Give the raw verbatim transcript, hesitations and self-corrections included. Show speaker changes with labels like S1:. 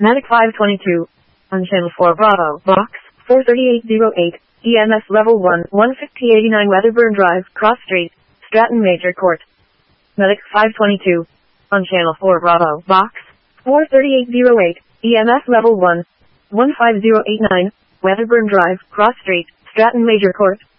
S1: Medic five twenty-two. On channel four Bravo, box, four thirty-eight oh eight, E M S level one, one fifty eighty-nine Weatherburn Drive, Cross Street, Stratton Major Court. Medic five twenty-two. On channel four Bravo, box, four thirty-eight oh eight, E M S level one, one five oh eight nine, Weatherburn Drive, Cross Street, Stratton Major Court.